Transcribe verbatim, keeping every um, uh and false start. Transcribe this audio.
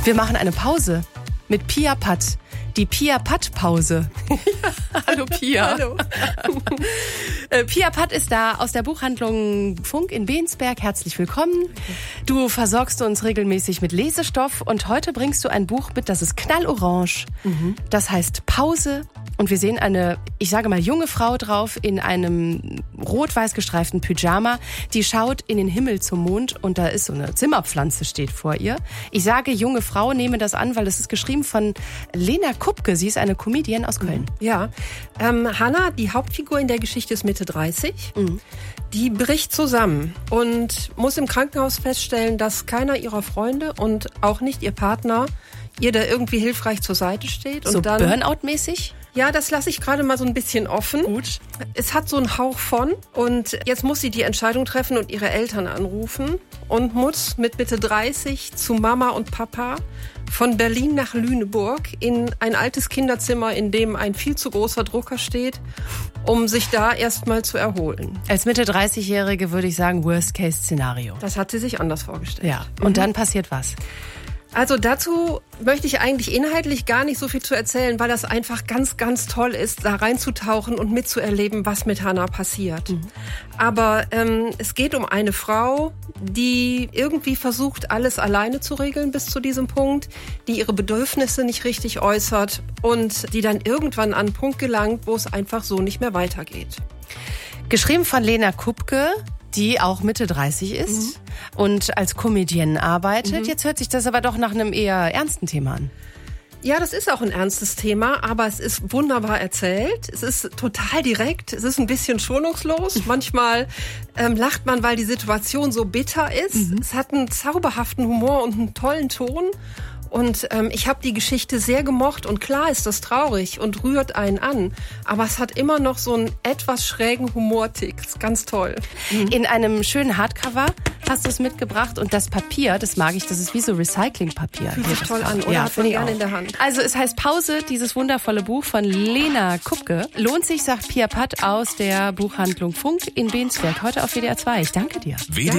Wir machen eine Pause mit Pia Patt. Die Pia Patt-Pause. Hallo Pia. Hallo. Pia Patt ist da aus der Buchhandlung Funk in Bensberg. Herzlich willkommen. Du versorgst uns regelmäßig mit Lesestoff und heute bringst du ein Buch mit, das ist knallorange. Mhm. Das heißt Pause. Und wir sehen eine, ich sage mal, junge Frau drauf in einem rot-weiß gestreiften Pyjama. Die schaut in den Himmel zum Mond und da ist so eine Zimmerpflanze steht vor ihr. Ich sage junge Frau, nehme das an, weil es ist geschrieben von Lena Kupke. Sie ist eine Comedienne aus Köln. Ja, ähm, Hannah, die Hauptfigur in der Geschichte, ist Mitte dreißig. Mhm. Die bricht zusammen und muss im Krankenhaus feststellen, dass keiner ihrer Freunde und auch nicht ihr Partner ihr da irgendwie hilfreich zur Seite steht. Und so dann Burnout-mäßig? Ja, das lasse ich gerade mal so ein bisschen offen. Gut. Es hat so einen Hauch von und jetzt muss sie die Entscheidung treffen und ihre Eltern anrufen und muss mit Mitte dreißig zu Mama und Papa von Berlin nach Lüneburg in ein altes Kinderzimmer, in dem ein viel zu großer Drucker steht, um sich da erstmal zu erholen. Als Mitte dreißig-Jährige würde ich sagen Worst-Case-Szenario. Das hat sie sich anders vorgestellt. Ja, und mhm. dann passiert was? Also dazu möchte ich eigentlich inhaltlich gar nicht so viel zu erzählen, weil das einfach ganz, ganz toll ist, da reinzutauchen und mitzuerleben, was mit Hannah passiert. Mhm. Aber ähm, es geht um eine Frau, die irgendwie versucht, alles alleine zu regeln bis zu diesem Punkt, die ihre Bedürfnisse nicht richtig äußert und die dann irgendwann an einen Punkt gelangt, wo es einfach so nicht mehr weitergeht. Geschrieben von Lena Kupke, die auch Mitte dreißig ist mhm. und als Comedienne arbeitet. Mhm. Jetzt hört sich das aber doch nach einem eher ernsten Thema an. Ja, das ist auch ein ernstes Thema, aber es ist wunderbar erzählt. Es ist total direkt, es ist ein bisschen schonungslos. Manchmal ähm, lacht man, weil die Situation so bitter ist. Mhm. Es hat einen zauberhaften Humor und einen tollen Ton. Und ähm, ich habe die Geschichte sehr gemocht und klar ist das traurig und rührt einen an, aber es hat immer noch so einen etwas schrägen Humortick. Ist ganz toll. Mhm. In einem schönen Hardcover hast du es mitgebracht und das Papier, das mag ich, das ist wie so Recyclingpapier. Fühlt sich toll an, oder? Ja, hat man gerne in der Hand. Also es heißt Pause, dieses wundervolle Buch von Lena Kupke. Lohnt sich, sagt Pia Patt aus der Buchhandlung Funk in Bensberg, heute auf W D R zwei. Ich danke dir. W D